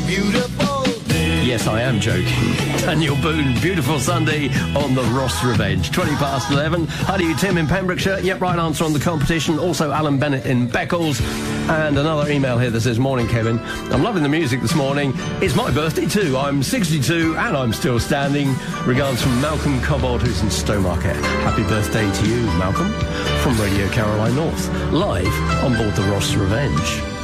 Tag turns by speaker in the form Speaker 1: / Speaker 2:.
Speaker 1: beautiful day.
Speaker 2: Yes, I am joking. Daniel Boone, Beautiful Sunday on the Ross Revenge. 11:20. Hi to you, Tim in Pembrokeshire. Yep, right answer on the competition. Also, Alan Bennett in Beccles. And another email here that says, morning, Kevin. I'm loving the music this morning. It's my birthday too. I'm 62 and I'm still standing. Regards from Malcolm Cobbold, who's in Stowmarket. Happy birthday to you, Malcolm, from Radio Caroline North. Live on board the Ross Revenge.